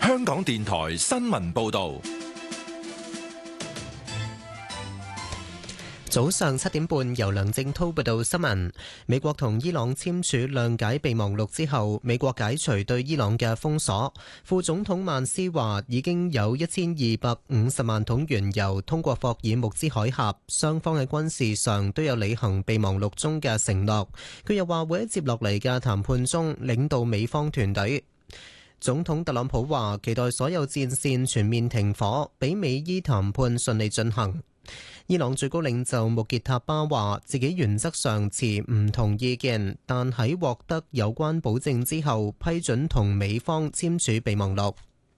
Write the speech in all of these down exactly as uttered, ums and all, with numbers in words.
香港電台新聞報道。 早上七點半，由梁正滔報道新聞。美國同伊朗簽署諒解備忘錄之後，美國解除對伊朗嘅封鎖。副總統曼斯話，已經有一千二百五十萬桶原油通過霍爾木茲海峽，雙方喺軍事上都有履行備忘錄中嘅承諾。佢又話會喺接落嚟嘅談判中領導美方團隊。總統特朗普話，期待所有戰線全面停火，俾美伊談判順利進行。伊朗最高領袖穆傑塔巴話，自己原則上持唔同意見，但喺獲得有關保證之後，批准同美方簽署備忘錄。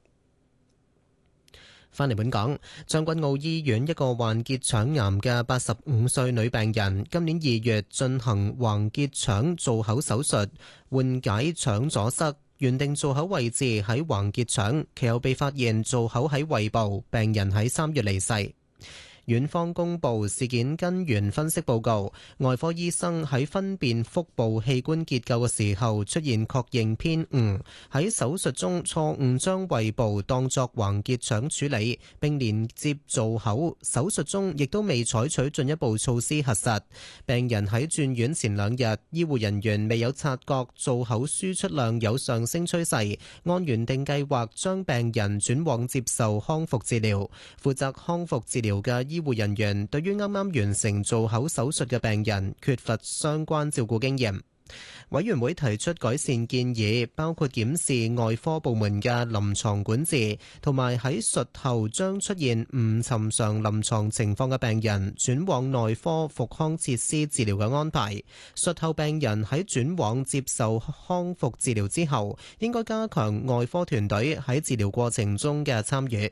返嚟本港，將軍澳醫院一個患結腸癌嘅八十五歲女病人，今年二月進行橫結腸造口手術，緩解腸阻塞。原定造口位置喺橫結腸，其後被發現造口喺胃部，病人喺三月離世。院方公布事件根源分析報告，外科醫生喺分辨腹部器官結構嘅時候出現確認偏誤，喺手術中錯誤將胃部當作橫結腸處理，並連接造口。手術中亦都未採取進一步措施核實。病人喺轉院前兩日，醫護人員未有察覺造口輸出量有上升趨勢，按原定計劃將病人轉往接受康復治療。負責康復治療嘅醫醫護人員對於啱啱完成造口手術嘅病人缺乏相關照顧經驗。委員會提出改善建議，包括檢視外科部門嘅臨床管治，同埋喺術後將出現唔尋常臨床情況嘅病人轉往內科復康設施治療嘅安排。術後病人喺轉往接受康復治療之後，應該加強外科團隊喺治療過程中嘅參與。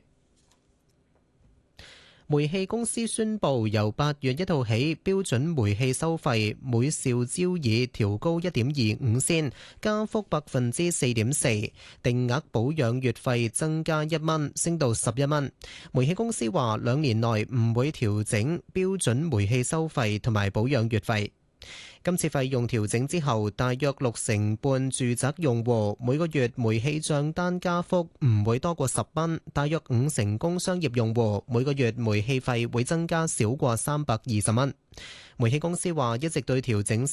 煤氣公司宣布，由八月一號起，標準煤氣收費每兆焦耳調高一點二五仙，加幅百分之四點四，定額保養月費增加一蚊，升到十一蚊。煤氣公司話，兩年內唔會調整標準煤氣收費同埋保養月費。今次費用調整之後，大約六成半住宅用戶每個月煤氣帳單加幅唔會多過十蚊，大約五成工商業用戶每個月煤氣費會增加少過三百二十蚊。煤氣公司話一直對調整